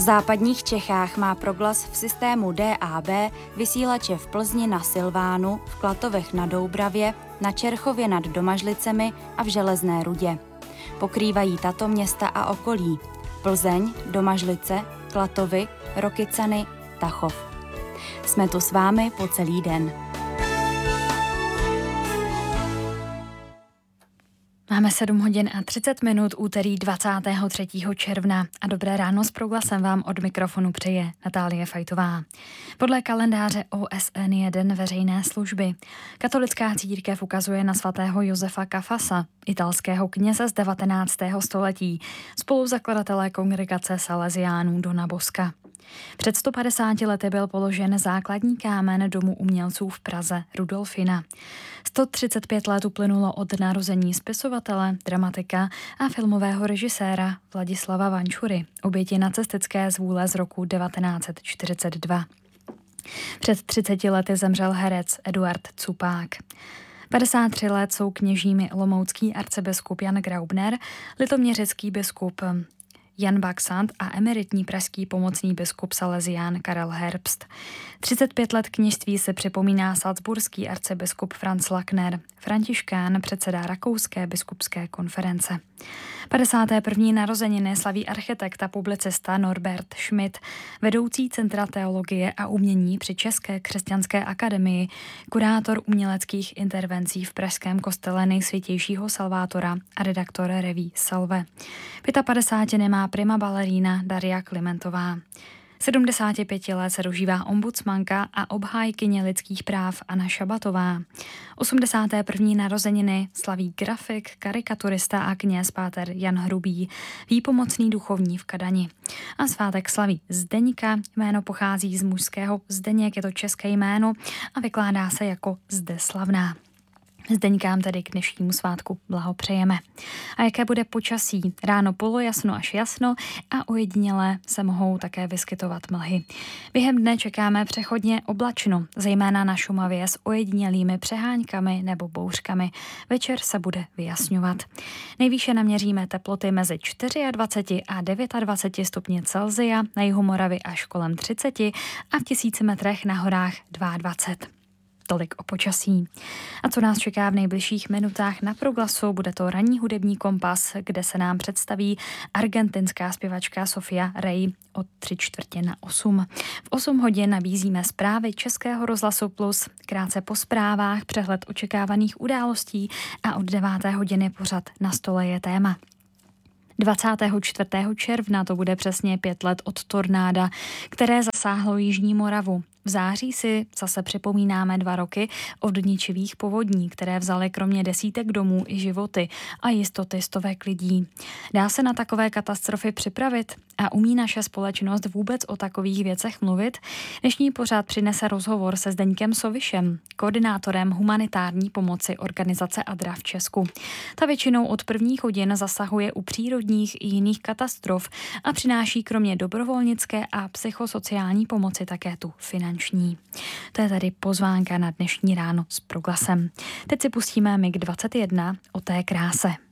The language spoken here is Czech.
západních Čechách má Proglas v systému DAB vysílače v Plzni na Silvánu, v Klatovech na Doubravě, na Čerchově nad Domažlicemi a v Železné Rudě. Pokrývají tato města a okolí: Plzeň, Domažlice, Klatovy, Rokycany, Tachov. Jsme tu s vámi po celý den. Máme 7 hodin a 30 minut, úterý 23. června a dobré ráno s Proglasem vám od mikrofonu přeje Natálie Fajtová. Podle kalendáře OSN je den veřejné služby. Katolická církev ukazuje na svatého Josefa Kafasa, italského kněze z 19. století, spoluzakladatele kongregace Salesiánů Dona Bosca. Před 150 lety byl položen základní kámen Domu umělců v Praze Rudolfina. 135 let uplynulo od narození spisovatele, dramatika a filmového režiséra Vladislava Vančury, oběti nacistické zvůle z roku 1942. Před 30 lety zemřel herec Eduard Cupák. 53 let jsou kněžími olomoucký arcibiskup Jan Graubner, litoměřický biskup Jan Baxant a emeritní pražský pomocný biskup Salesián Karel Herbst. 35 let kněžství se připomíná salzburský arcibiskup Franz Lackner, františkán, předseda Rakouské biskupské konference. 51. narozeniny slaví architekt a publicista Norbert Schmidt, vedoucí Centra teologie a umění při České křesťanské akademii, kurátor uměleckých intervencí v pražském kostele Nejsvětějšího Salvátora a redaktor reví Salve. 55 nemá prima balerína Daria Klimentová. 75 let se dožívá ombudsmanka a obhájkyně lidských práv Anna Šabatová. 81. narozeniny slaví grafik, karikaturista a kněz páter Jan Hrubý, výpomocný duchovní v Kadani. A svátek slaví Zdeňka, jméno pochází z mužského Zdeněk, je to české jméno a vykládá se jako Zdeslavná. Zdeňkám tedy k dnešnímu svátku blahopřejeme. A jaké bude počasí? Ráno polojasno až jasno a ojediněle se mohou také vyskytovat mlhy. Během dne čekáme přechodně oblačno, zejména na Šumavě s ojedinělými přeháňkami nebo bouřkami. Večer se bude vyjasňovat. Nejvýše naměříme teploty mezi 24 a 29 stupně Celsia, na jihu Moravy až kolem 30 a v 1000 metrech na horách 22. Tolik o počasí. A co nás čeká v nejbližších minutách na Proglasu, bude to ranní hudební kompas, kde se nám představí argentinská zpěvačka Sofia Rey od 7:45. V 8 hodin nabízíme zprávy Českého rozhlasu Plus, krátce po zprávách přehled očekávaných událostí a od 9. hodiny pořad Na stole je téma. 24. června to bude přesně 5 let od tornáda, které zasáhlo Jižní Moravu. V září si zase připomínáme 2 roky od ničivých povodní, které vzaly kromě desítek domů i životy a jistoty stovek lidí. Dá se na takové katastrofy připravit a umí naše společnost vůbec o takových věcech mluvit? Dnešní pořad přinese rozhovor se Zdeňkem Sovišem, koordinátorem humanitární pomoci organizace ADRA v Česku. Ta většinou od prvních hodin zasahuje u přírodních i jiných katastrof a přináší kromě dobrovolnické a psychosociální pomoci také tu finanční. To je tady pozvánka na dnešní ráno s Proglasem. Teď si pustíme MiG 21 o té kráse.